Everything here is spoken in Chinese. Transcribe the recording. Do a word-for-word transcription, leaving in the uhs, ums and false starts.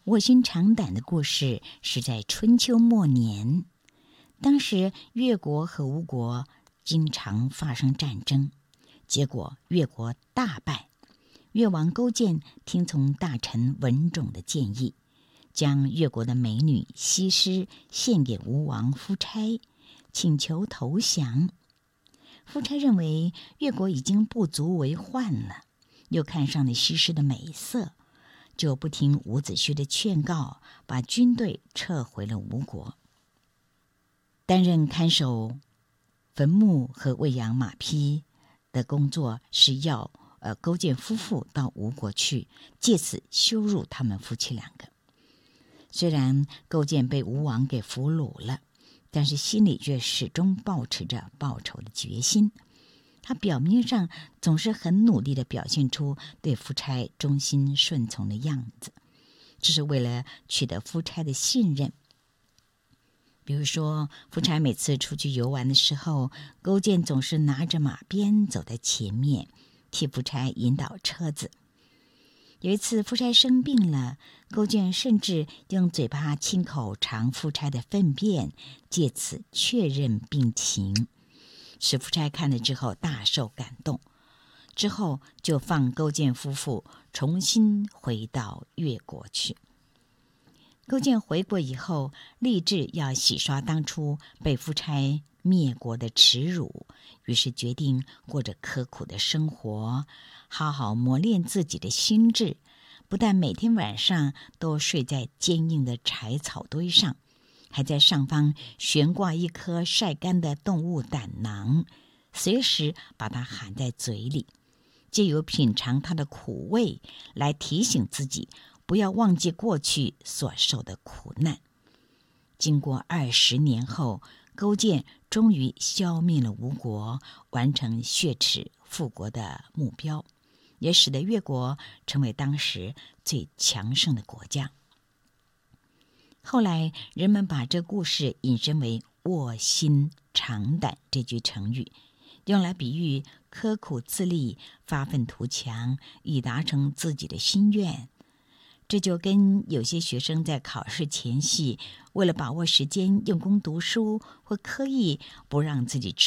卧薪尝胆的故事是在春秋末年，当时越国和吴国经常发生战争，结果越国大败。越王勾践听从大臣文种的建议，将越国的美女西施献给吴王夫差，请求投降。夫差认为越国已经不足为患了，又看上了西施的美色，就不听伍子胥的劝告，把军队撤回了吴国。担任看守坟墓和喂养马匹的工作是要呃勾践夫妇到吴国去，借此羞辱他们夫妻两个。虽然勾践被吴王给俘虏了，但是心里却始终抱持着报仇的决心。他表面上总是很努力地表现出对夫差忠心顺从的样子，这是为了取得夫差的信任。比如说，夫差每次出去游玩的时候，勾践总是拿着马鞭走在前面，替夫差引导车子。有一次夫差生病了，勾践甚至用嘴巴亲口尝夫差的粪便，借此确认病情，使夫差看了之后大受感动。之后就放勾践夫妇重新回到越国去。勾践回国以后，立志要洗刷当初被夫差灭国的耻辱，于是决定过着刻苦的生活，好好磨练自己的心智。不但每天晚上都睡在坚硬的柴草堆上，还在上方悬挂一颗晒干的动物胆囊，随时把它含在嘴里，借由品尝它的苦味来提醒自己不要忘记过去所受的苦难。经过二十年后，勾践终于消灭了吴国，完成血耻复国的目标，也使得越国成为当时最强盛的国家。后来人们把这故事引申为卧薪尝胆这句成语，用来比喻刻苦自立、发愤图强，以达成自己的心愿。这就跟有些学生在考试前夕，为了把握时间用功读书，或刻意不让自己